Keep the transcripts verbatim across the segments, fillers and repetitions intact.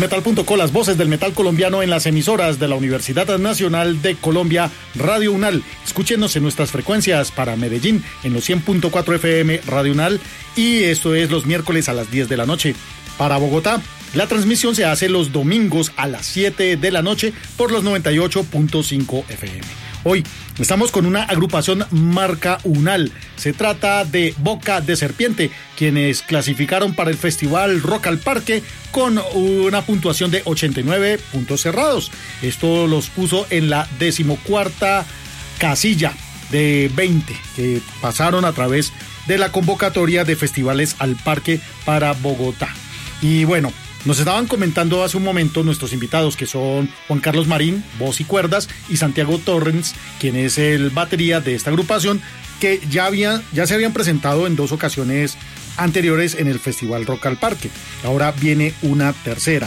metal punto co, las voces del metal colombiano en las emisoras de la Universidad Nacional de Colombia, Radio UNAL. Escúchenos en nuestras frecuencias para Medellín en los cien punto cuatro F M Radio UNAL, y esto es los miércoles a las diez de la noche. Para Bogotá, la transmisión se hace los domingos a las siete de la noche por los noventa y ocho punto cinco F M. Hoy estamos con una agrupación marca UNAL. Se trata de Boca de Serpiente, quienes clasificaron para el festival Rock al Parque con una puntuación de ochenta y nueve puntos cerrados. Esto los puso en la decimocuarta casilla de veinte que pasaron a través de la convocatoria de festivales al parque para Bogotá. Y bueno, nos estaban comentando hace un momento nuestros invitados, que son Juan Carlos Marín, voz y cuerdas, y Santiago Torrens, quien es el batería de esta agrupación, que ya, había, ya se habían presentado en dos ocasiones anteriores en el Festival Rock al Parque. Ahora viene una tercera.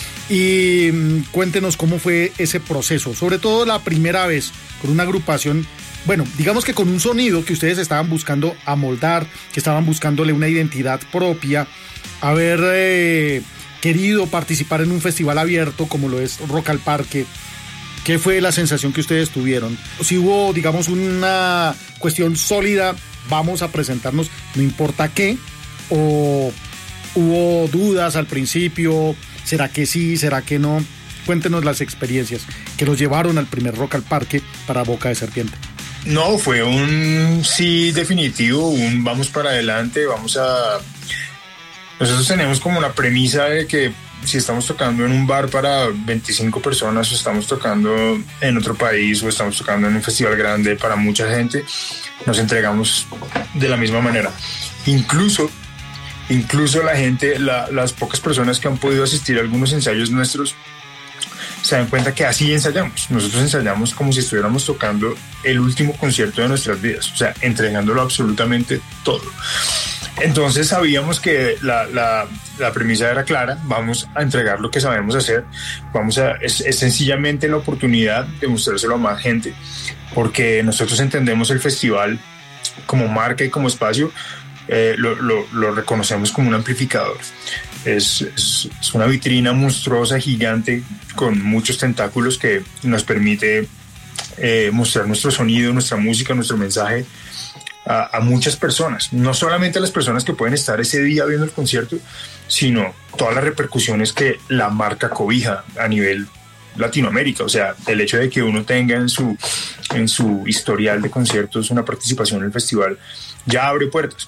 Y mmm, cuéntenos cómo fue ese proceso, sobre todo la primera vez con una agrupación, bueno, digamos que con un sonido que ustedes estaban buscando amoldar, que estaban buscándole una identidad propia, haber eh, querido participar en un festival abierto como lo es Rock al Parque. ¿Qué fue la sensación que ustedes tuvieron? Si hubo, digamos, una cuestión sólida, vamos a presentarnos, no importa qué, o hubo dudas al principio, ¿será que sí, será que no? Cuéntenos las experiencias que los llevaron al primer Rock al Parque para Boca de Serpiente. No, fue un sí definitivo, un vamos para adelante, vamos a... Nosotros tenemos como una premisa de que si estamos tocando en un bar para veinticinco personas, o estamos tocando en otro país, o estamos tocando en un festival grande para mucha gente, nos entregamos de la misma manera. Incluso, incluso la gente, la, las pocas personas que han podido asistir a algunos ensayos nuestros, se dan cuenta que así ensayamos. Nosotros ensayamos como si estuviéramos tocando el último concierto de nuestras vidas, o sea, entregándolo absolutamente todo. Entonces sabíamos que la, la, la premisa era clara, vamos a entregar lo que sabemos hacer, vamos a, es, es sencillamente la oportunidad de mostrárselo a más gente, porque nosotros entendemos el festival como marca y como espacio, eh, lo, lo, lo reconocemos como un amplificador. Es, es, es una vitrina monstruosa, gigante, con muchos tentáculos que nos permite eh, mostrar nuestro sonido, nuestra música, nuestro mensaje A, a muchas personas, no solamente a las personas que pueden estar ese día viendo el concierto, sino todas las repercusiones que la marca cobija a nivel Latinoamérica. O sea, el hecho de que uno tenga en su, en su historial de conciertos una participación en el festival ya abre puertas.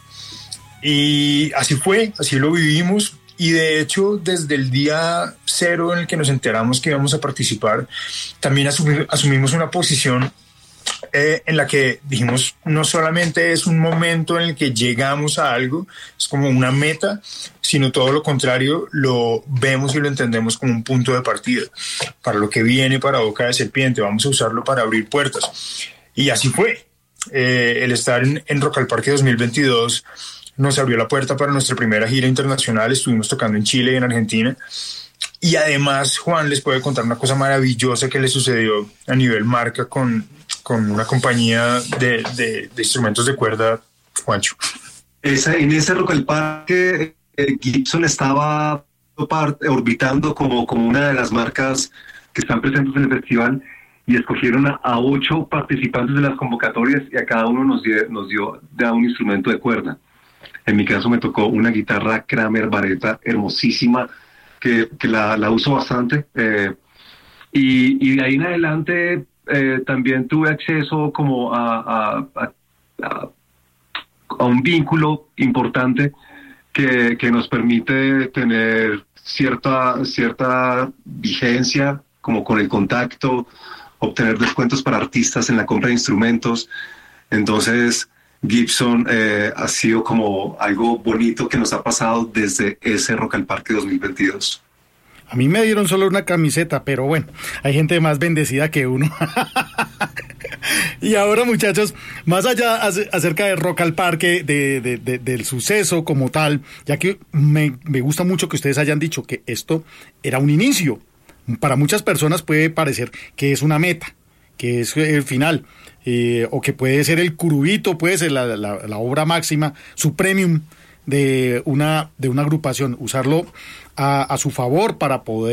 Y así fue, así lo vivimos. Y de hecho, desde el día cero en el que nos enteramos que íbamos a participar, también asumi- asumimos una posición Eh, en la que dijimos, no solamente es un momento en el que llegamos a algo, es como una meta, sino todo lo contrario, lo vemos y lo entendemos como un punto de partida para lo que viene para Boca de Serpiente. Vamos a usarlo para abrir puertas. Y así fue. Eh, el estar en, en Rock al Parque dos mil veintidós nos abrió la puerta para nuestra primera gira internacional. Estuvimos tocando en Chile y en Argentina. Y además, Juan les puede contar una cosa maravillosa que le sucedió a nivel marca con, con una compañía de, de, de instrumentos de cuerda, Juancho. Esa, en ese Rock al Parque, eh, Gibson estaba orbitando como, como una de las marcas que están presentes en el festival, y escogieron a, a ocho participantes de las convocatorias, y a cada uno nos dio, nos dio de un instrumento de cuerda. En mi caso me tocó una guitarra Kramer Baretta hermosísima, que, que la, la uso bastante, eh, y, y de ahí en adelante eh, también tuve acceso como a, a, a, a, a un vínculo importante que, que nos permite tener cierta, cierta vigencia, como con el contacto, obtener descuentos para artistas en la compra de instrumentos. Entonces Gibson eh, ha sido como algo bonito que nos ha pasado desde ese Rock al Parque dos mil veintidós. A mí me dieron solo una camiseta, pero bueno, hay gente más bendecida que uno. Y ahora, muchachos, más allá acerca de Rock al Parque, de, de, de, del suceso como tal, ya que me, me gusta mucho que ustedes hayan dicho que esto era un inicio. Para muchas personas puede parecer que es una meta, que es el final, eh, o que puede ser el curubito, puede ser la, la, la obra máxima, su premium de una, de una agrupación, usarlo a, a su favor para poder